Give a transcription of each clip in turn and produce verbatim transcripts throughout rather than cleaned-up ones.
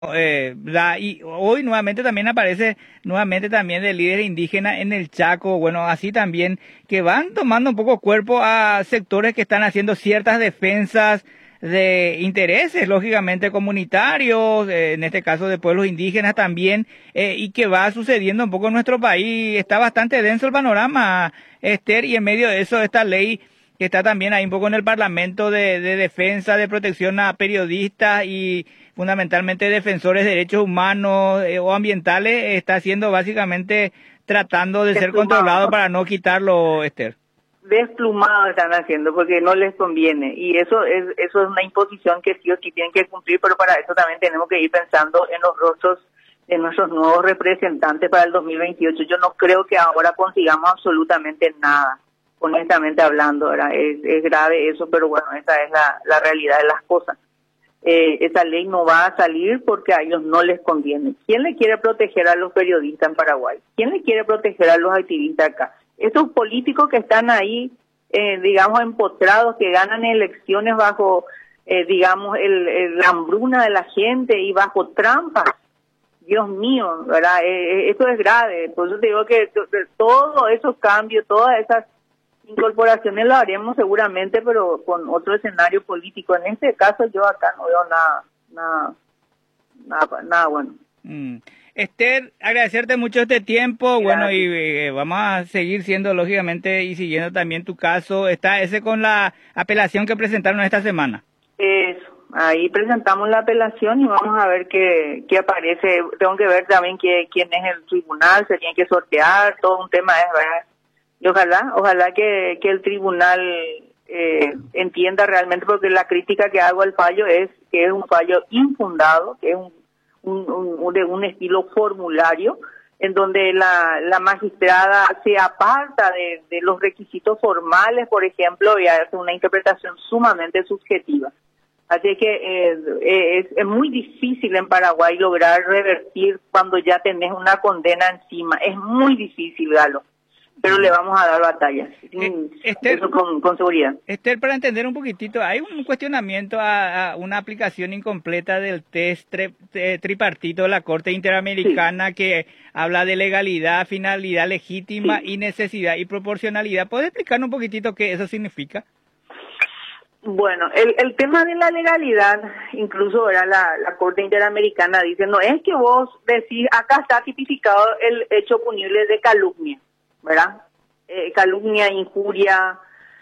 Eh, la, y hoy nuevamente también aparece nuevamente también el líder indígena en el Chaco, bueno, así también que van tomando un poco cuerpo a sectores que están haciendo ciertas defensas de intereses, lógicamente comunitarios, eh, en este caso de pueblos indígenas también, eh, y que va sucediendo un poco en nuestro país. Está bastante denso el panorama, Esther, y en medio de eso esta ley que está también ahí un poco en el Parlamento de, de defensa, de protección a periodistas y fundamentalmente defensores de derechos humanos eh, o ambientales, eh, está siendo básicamente tratando de ser controlado para no quitarlo, Esther. Desplumado están haciendo porque no les conviene, y eso es eso es una imposición que sí o sí tienen que cumplir, pero para eso también tenemos que ir pensando en los rostros de nuestros nuevos representantes para el dos mil veintiocho. Yo no creo que ahora consigamos absolutamente nada, honestamente hablando, ¿verdad? Es, es grave eso, pero bueno, esa es la, la realidad de las cosas. Eh, esa ley no va a salir porque a ellos no les conviene. ¿Quién le quiere proteger a los periodistas en Paraguay? ¿Quién le quiere proteger a los activistas acá? Esos políticos que están ahí, eh, digamos, empotrados, que ganan elecciones bajo, eh, digamos, el, el, la hambruna de la gente y bajo trampas. Dios mío, ¿verdad? Eh, esto es grave. Por eso te digo que todos esos cambios, todas esas incorporaciones lo haremos seguramente, pero con otro escenario político. En este caso yo acá no veo nada, nada, nada, nada bueno. Mm. Esther, agradecerte mucho este tiempo. Gracias. Bueno, y eh, vamos a seguir siendo, lógicamente, y siguiendo también tu caso. Está ese con la apelación que presentaron esta semana. Eso, ahí presentamos la apelación y vamos a ver qué, qué aparece. Tengo que ver también qué, quién es el tribunal, se tiene que sortear, todo un tema es, ¿verdad? Y ojalá, ojalá que, que el tribunal eh, entienda realmente, porque la crítica que hago al fallo es que es un fallo infundado, que es un, un, un, de un estilo formulario, en donde la, la magistrada se aparta de, de los requisitos formales, por ejemplo, y hace una interpretación sumamente subjetiva. Así que eh, es, es muy difícil en Paraguay lograr revertir cuando ya tenés una condena encima. Es muy difícil, Galo. Pero le vamos a dar batalla, eh, Esther, eso con, con seguridad. Esther, para entender un poquitito, hay un cuestionamiento a, a una aplicación incompleta del test tri, eh, tripartito de la Corte Interamericana, sí, que habla de legalidad, finalidad legítima, sí, y necesidad y proporcionalidad. ¿Puedes explicarnos un poquitito qué eso significa? Bueno, el, el tema de la legalidad, incluso era la, la Corte Interamericana dice, no es que vos decís, acá está tipificado el hecho punible de calumnia, ¿verdad? Eh, calumnia, injuria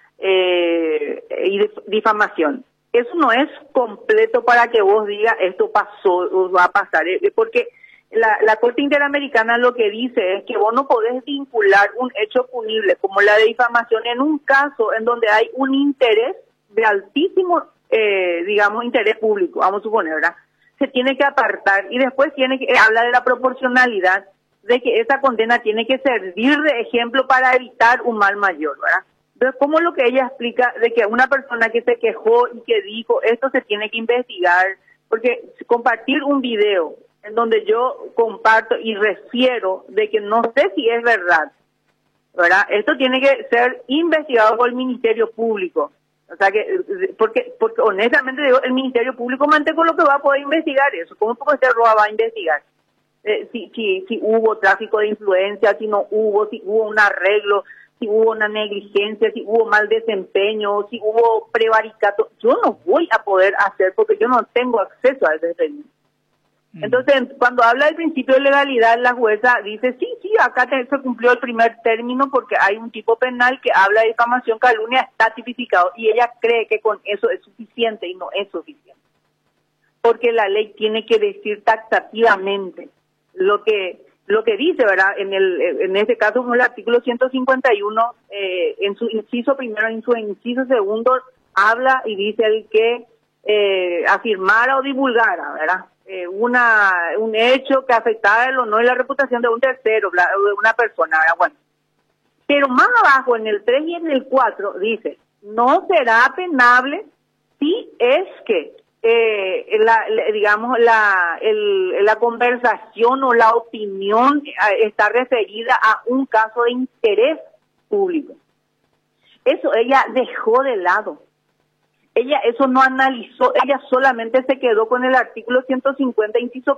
eh, y difamación. Eso no es completo para que vos digas esto pasó o va a pasar, eh, porque la, la Corte Interamericana lo que dice es que vos no podés vincular un hecho punible como la de difamación en un caso en donde hay un interés de altísimo, eh, digamos, interés público, vamos a suponer, ¿verdad? Se tiene que apartar y después tiene que eh, habla de la proporcionalidad, de que esa condena tiene que servir de ejemplo para evitar un mal mayor, ¿verdad? Entonces, ¿cómo lo que ella explica de que una persona que se quejó y que dijo esto se tiene que investigar? Porque compartir un video en donde yo comparto y refiero de que no sé si es verdad, ¿verdad? Esto tiene que ser investigado por el Ministerio Público. O sea que, porque, porque honestamente digo, el Ministerio Público mantengo lo que va a poder investigar eso. ¿Cómo este roba va a investigar? Eh, si, si, si hubo tráfico de influencia, si no hubo, si hubo un arreglo, si hubo una negligencia, si hubo mal desempeño, si hubo prevaricato. Yo no voy a poder hacer porque yo no tengo acceso a ese desempeño. Entonces, cuando habla del principio de legalidad, la jueza dice, sí, sí, acá te, se cumplió el primer término porque hay un tipo penal que habla de difamación, calumnia, está tipificado, y ella cree que con eso es suficiente y no es suficiente. Porque la ley tiene que decir taxativamente lo que lo que dice, ¿verdad? En el en este caso, como el artículo ciento cincuenta y uno, eh, en su inciso primero, en su inciso segundo, habla y dice el que eh, afirmara o divulgara, ¿verdad? Eh, una un hecho que afectara el honor y la reputación de un tercero, de una persona, ¿verdad? Bueno, pero más abajo en el tres y en el cuatro dice, no será penable si es que eh, la, digamos la el, la conversación o la opinión está referida a un caso de interés público. Eso ella dejó de lado. ella eso no analizó, ella solamente se quedó con el artículo ciento cincuenta, inciso